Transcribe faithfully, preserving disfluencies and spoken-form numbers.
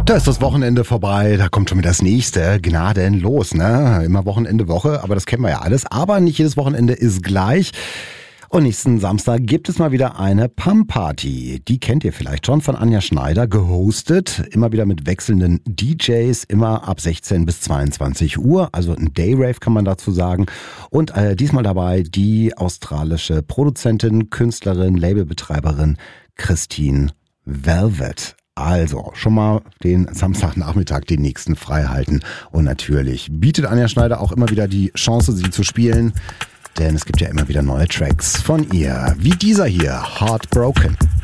Da ist das Wochenende vorbei, da kommt schon wieder das nächste, gnadenlos, ne? Immer Wochenende, Woche, aber das kennen wir ja alles. Aber nicht jedes Wochenende ist gleich. Und nächsten Samstag gibt es mal wieder eine Pump-Party. Die kennt ihr vielleicht schon von Anja Schneider, gehostet. Immer wieder mit wechselnden D Js, immer ab sechzehn bis zweiundzwanzig Uhr. Also ein Dayrave kann man dazu sagen. Und äh, diesmal dabei die australische Produzentin, Künstlerin, Labelbetreiberin Christine Velvet. Also schon mal den Samstagnachmittag, den nächsten frei halten. Und natürlich bietet Anja Schneider auch immer wieder die Chance, sie zu spielen. Denn es gibt ja immer wieder neue Tracks von ihr, wie dieser hier, Heartbroken.